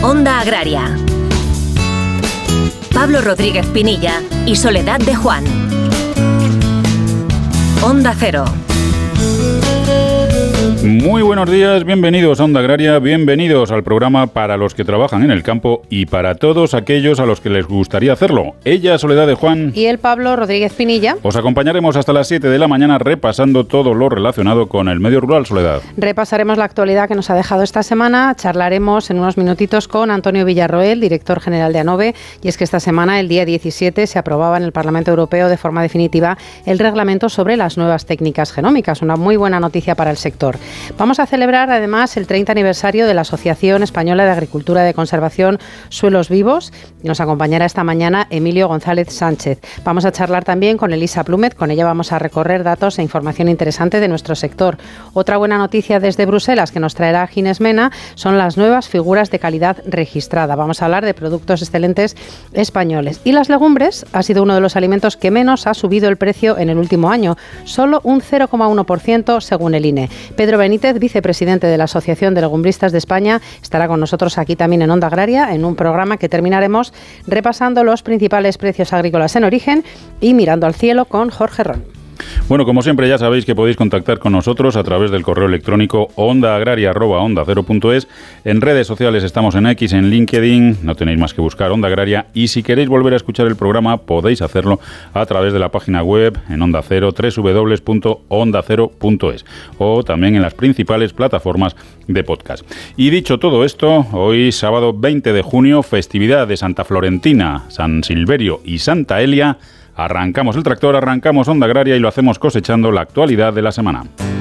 Onda Agraria. Pablo Rodríguez Pinilla y Soledad de Juan. Onda Cero. Muy buenos días, bienvenidos a Onda Agraria, bienvenidos al programa para los que trabajan en el campo y para todos aquellos a los que les gustaría hacerlo. Ella, Soledad de Juan. Y el Pablo Rodríguez Pinilla. Os acompañaremos hasta las 7 de la mañana repasando todo lo relacionado con el medio rural, Soledad. Repasaremos la actualidad que nos ha dejado esta semana, charlaremos en unos minutitos con Antonio Villarroel, director general de ANOVE, y es que esta semana, el día 17, se aprobaba en el Parlamento Europeo de forma definitiva el reglamento sobre las nuevas técnicas genómicas, una muy buena noticia para el sector. Vamos a celebrar además el 30 aniversario de la Asociación Española de Agricultura de Conservación Suelos Vivos. Nos acompañará esta mañana Emilio González Sánchez. Vamos a charlar también con Elisa Plumet, con ella vamos a recorrer datos e información interesante de nuestro sector. Otra buena noticia desde Bruselas que nos traerá Ginés Mena son las nuevas figuras de calidad registrada. Vamos a hablar de productos excelentes españoles. Y las legumbres ha sido uno de los alimentos que menos ha subido el precio en el último año, solo un 0,1% según el INE. Pedro Benítez, vicepresidente de la Asociación de Legumbristas de España, estará con nosotros aquí también en Onda Agraria, en un programa que terminaremos repasando los principales precios agrícolas en origen y mirando al cielo con Jorge Ron. Bueno, como siempre ya sabéis que podéis contactar con nosotros a través del correo electrónico ondaagraria@ondacero.es. En redes sociales estamos en X, en LinkedIn, no tenéis más que buscar Onda Agraria, y si queréis volver a escuchar el programa podéis hacerlo a través de la página web en Onda Cero, www.ondacero.es, o también en las principales plataformas de podcast. Y dicho todo esto, hoy sábado 20 de junio, festividad de Santa Florentina, San Silverio y Santa Elia. Arrancamos el tractor, arrancamos Onda Agraria y lo hacemos cosechando la actualidad de la semana.